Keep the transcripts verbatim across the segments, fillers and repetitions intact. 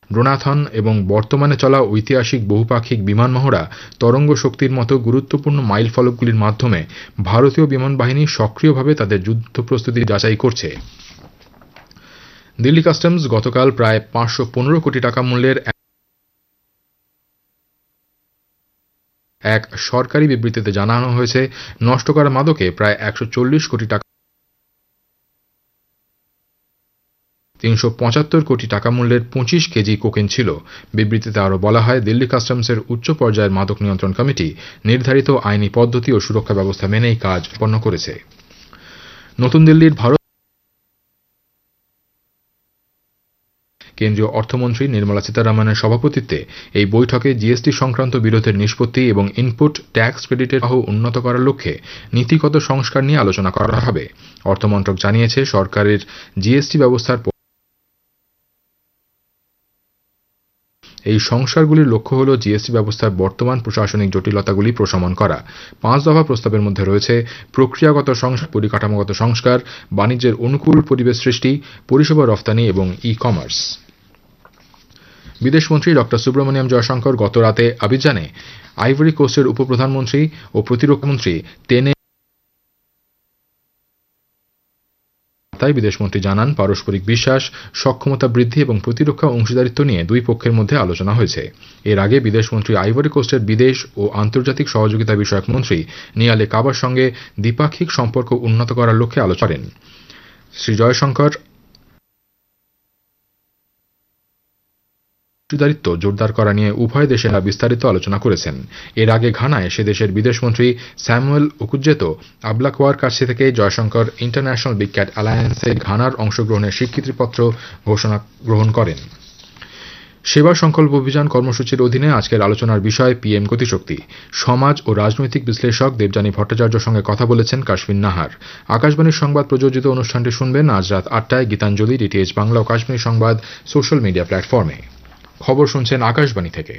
ড্রোনাথন এবং বর্তমানে চলা ঐতিহাসিক বহুপাক্ষিক বিমান মহড়া তরঙ্গ শক্তির মতো গুরুত্বপূর্ণ মাইল ফলকগুলির মাধ্যমে ভারতীয় বিমান বাহিনী সক্রিয়ভাবে তাদের যুদ্ধ প্রস্তুতি যাচাই করছে। দিল্লি কাস্টমস গতকাল প্রায় পাঁচশো পনেরো কোটি টাকা মূল্যের এক সরকারি বিবৃতিতে জানানো হয়েছে, নষ্ট করা মাদকে প্রায় একশো চল্লিশ কোটি টাকা তিনশো পঁচাত্তর কোটি টাকা মূল্যের পঁচিশ কেজি কোকেন ছিল। বিবৃতিতে আরও বলা হয়, দিল্লি কাস্টমসের উচ্চ পর্যায়ের মাদক নিয়ন্ত্রণ কমিটি নির্ধারিত আইনি পদ্ধতি ও সুরক্ষা ব্যবস্থা মেনেই কাজ সম্পন্ন করেছে। নতুন দিল্লির ভারত কেন্দ্রীয় অর্থমন্ত্রী নির্মলা সীতারামনের সভাপতিত্বে এই বৈঠকে জিএসটি সংক্রান্ত বিরোধের নিষ্পত্তি এবং ইনপুট ট্যাক্স ক্রেডিটের সহ উন্নত করার লক্ষ্যে নীতিগত সংস্কার নিয়ে আলোচনা করা হবে। অর্থমন্ত্রক জানিয়েছে, সরকারের জিএসটি ব্যবস্থার এই সংস্কারগুলির লক্ষ্য হল জিএসটি ব্যবস্থার বর্তমান প্রশাসনিক জটিলতাগুলি প্রশমন করা। পাঁচ দফা প্রস্তাবের মধ্যে রয়েছে প্রক্রিয়াগত সংস্কার, পরিকাঠামোগত সংস্কার, বাণিজ্যের অনুকূল পরিবেশ সৃষ্টি, পরিষেবা রফতানি এবং ই কমার্স। বিদেশমন্ত্রী ড সুব্রমণিয়াম জয়শঙ্কর গতরাতে আবিজানে আইভরি কোস্টের উপপ্রধানমন্ত্রী ও প্রতিরক্ষামন্ত্রী তেনে তাই বিদেশমন্ত্রী জানান, পারস্পরিক বিশ্বাস, সক্ষমতা বৃদ্ধি এবং প্রতিরক্ষা অংশীদারিত্ব নিয়ে দুই পক্ষের মধ্যে আলোচনা হয়েছে। এর আগে বিদেশমন্ত্রী আইভরি কোস্টের বিদেশ ও আন্তর্জাতিক সহযোগিতা বিষয়ক মন্ত্রী নিয়ালে কাবার সঙ্গে দ্বিপাক্ষিক সম্পর্ক উন্নত করার লক্ষ্যে আলোচনা করেন। শ্রী জয়শঙ্কর অংশীদারিত্ব জোরদার করা নিয়ে উভয় দেশেরা বিস্তারিত আলোচনা করেছেন। এর আগে ঘানায় সে দেশের বিদেশমন্ত্রী স্যামুয়েল ওকুজেতো আবলাকওয়ার কাছ থেকে জয়শঙ্কর ইন্টারন্যাশনাল বিগ ক্যাট অ্যালায়েন্সে ঘানার অংশগ্রহণের স্বীকৃতিপত্র ঘোষণা গ্রহণ করেন। সেবা সংকল্প অভিযান কর্মসূচির অধীনে আজকের আলোচনার বিষয় পিএম গতিশক্তি। সমাজ ও রাজনৈতিক বিশ্লেষক দেবযানী ভট্টাচার্যের সঙ্গে কথা বলেছেন কাশ্মীর নাহার। আকাশবাণীর সংবাদ প্রযোজিত অনুষ্ঠানটি শুনবেন আজ রাত আটটায় গীতাঞ্জলি, ডিটিএইচ বাংলা ও কাশ্মীর সংবাদ সোশ্যাল মিডিয়া প্ল্যাটফর্মে। খবর শুনছেন আকাশবাণী থেকে।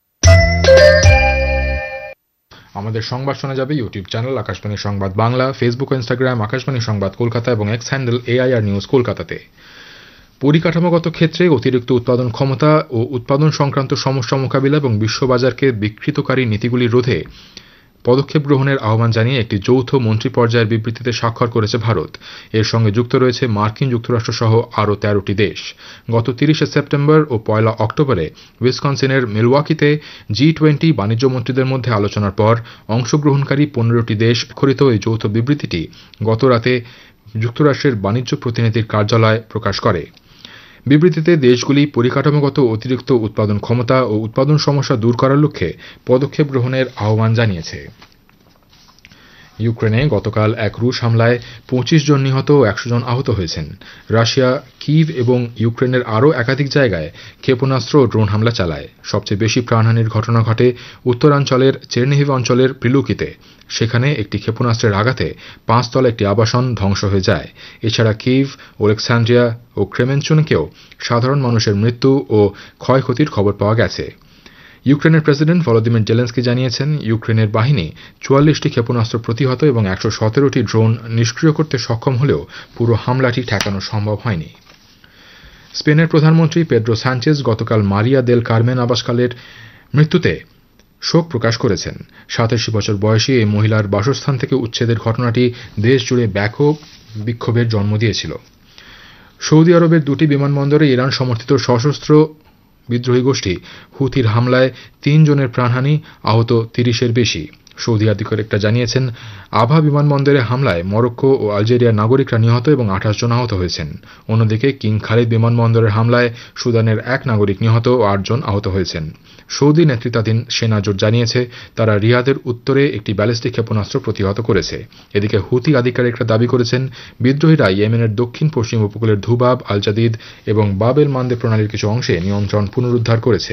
আমাদের সংবাদ শোনা যাবে ইউটিউব চ্যানেল আকাশবাণী সংবাদ বাংলা, ফেসবুক ও ইনস্টাগ্রাম আকাশবাণী সংবাদ কলকাতা এবং এক্স হ্যান্ডেল এআইআর নিউজ কলকাতাতে। পরিকাঠামোগত ক্ষেত্রে অতিরিক্ত উৎপাদন ক্ষমতা ও উৎপাদন সংক্রান্ত সমস্যা মোকাবিলা এবং বিশ্ববাজারকে বিকৃতকারী নীতিগুলি রোধে পদক্ষেপ গ্রহণের আহ্বান জানিয়ে একটি যৌথ মন্ত্রী পর্যায়ের বিবৃতিতে স্বাক্ষর করেছে ভারত। এর সঙ্গে যুক্ত রয়েছে মার্কিন যুক্তরাষ্ট্র সহ আরও তেরোটি দেশ। গত তিরিশে সেপ্টেম্বর ও পয়লা অক্টোবরে উইসকনসিনের মিলওয়াকিতে জি টোয়েন্টি বাণিজ্য মন্ত্রীদের মধ্যে আলোচনার পর অংশগ্রহণকারী পনেরোটি দেশ স্বাক্ষরিত এই যৌথ বিবৃতিটি গতরাতে যুক্তরাষ্ট্রের বাণিজ্য প্রতিনিধির কার্যালয় প্রকাশ করে। বিবৃতিতে দেশগুলি পরিকাঠামোগত অতিরিক্ত উৎপাদন ক্ষমতা ও উৎপাদন সমস্যা দূর করার লক্ষ্যে পদক্ষেপ গ্রহণের আহ্বান জানিয়েছে। ইউক্রেনে গতকাল এক রুশ হামলায় পঁচিশ জন নিহত ও একশো জন আহত হয়েছেন। রাশিয়া কিভ এবং ইউক্রেনের আরও একাধিক জায়গায় ক্ষেপণাস্ত্র ও ড্রোন হামলা চালায়। সবচেয়ে বেশি প্রাণহানির ঘটনা ঘটে উত্তরাঞ্চলের চেরনিহিভ অঞ্চলের প্রিলুকিতে। সেখানে একটি ক্ষেপণাস্ত্রের আঘাতে পাঁচতলা একটি আবাসন ধ্বংস হয়ে যায়। এছাড়া কিভ, ওলেক্সান্ড্রিয়া ও ক্রেমেনচুনকেও সাধারণ মানুষের মৃত্যু ও ক্ষয়ক্ষতির খবর পাওয়া গেছে। ইউক্রেনের প্রেসিডেন্ট ভলোদিমির জেলেনস্কি জানিয়েছেন, ইউক্রেনের বাহিনী চুয়াল্লিশটি ক্ষেপণাস্ত্র প্রতিহত এবং একশো সতেরোটি ড্রোন নিষ্ক্রিয় করতে সক্ষম হলেও পুরো হামলাটি ঠেকানো সম্ভব হয়নি। স্পেনের প্রধানমন্ত্রী পেড্রো সানচেজ গতকাল মারিয়া দেল কার্মেন আবাসকালের মৃত্যুতে শোক প্রকাশ করেছেন। সাতাশি বছর বয়সী এই মহিলার বাসস্থান থেকে উচ্ছেদের ঘটনাটি দেশ জুড়ে ব্যাপক বিক্ষোভের জন্ম দিয়েছিল। সৌদি আরবের দুটি বিমানবন্দরে ইরান সমর্থিত সশস্ত্র বিদ্রোহী গোষ্ঠী হুথির হামলায় তিন জনের প্রাণহানি, আহত তিরিশের বেশি। সৌদি আধিকারিকরা জানিয়েছেন, আভা বিমানবন্দরে হামলায় মরক্কো ও আলজেরিয়ার নাগরিকরা নিহত এবং আঠাশ জন আহত হয়েছেন। অন্যদিকে কিং খালিদ বিমানবন্দরের হামলায় সুদানের এক নাগরিক নিহত ও আটজন আহত হয়েছেন। সৌদি নেতৃত্বাধীন সেনা জোট জানিয়েছে, তারা রিয়াদের উত্তরে একটি ব্যালিস্টিক ক্ষেপণাস্ত্র প্রতিহত করেছে। এদিকে হুথি আধিকারিকরা দাবি করেছেন, বিদ্রোহীরা ইয়েমেনের দক্ষিণ পশ্চিম উপকূলের ধুবাব, আল জাদিদ এবং বাবেল মান্দে প্রণালীর কিছু অংশে নিয়ন্ত্রণ পুনরুদ্ধার করেছে।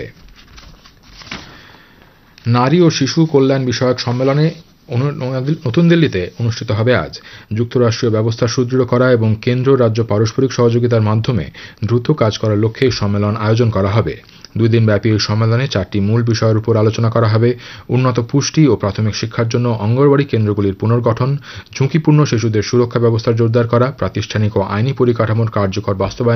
নারী ও শিশু কল্যাণ বিষয়ক সম্মেলনে নতুন দিল্লিতে অনুষ্ঠিত হবে আজ। যুক্তরাষ্ট্রীয় ব্যবস্থা সুদৃঢ় করা এবং কেন্দ্র রাজ্য পারস্পরিক সহযোগিতার মাধ্যমে দ্রুত কাজ করার লক্ষ্যে এই সম্মেলন আয়োজন করা হবে। দুই দিনব্যাপী এই সম্মেলনে চারটি মূল বিষয়ের উপর আলোচনা করা হবে। উন্নত পুষ্টি ও প্রাথমিক শিক্ষার জন্য অঙ্গনওয়াড়ি কেন্দ্রগুলির পুনর্গঠন, ঝুঁকিপূর্ণ শিশুদের সুরক্ষা ব্যবস্থা জোরদার করা, প্রাতিষ্ঠানিক ও আইনি পরিকাঠামোর কার্যকর বাস্তবায়ন